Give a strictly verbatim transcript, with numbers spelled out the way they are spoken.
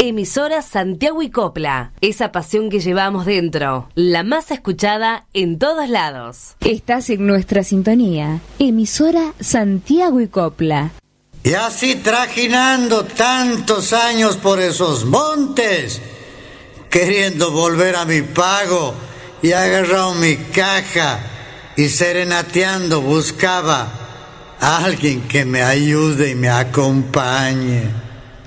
Emisora Santiago y Copla, esa pasión que llevamos dentro, la más escuchada en todos lados. Estás en nuestra sintonía, Emisora Santiago y Copla. Y así trajinando tantos años por esos montes, queriendo volver a mi pago, y agarrado mi caja y serenateando buscaba a alguien que me ayude y me acompañe.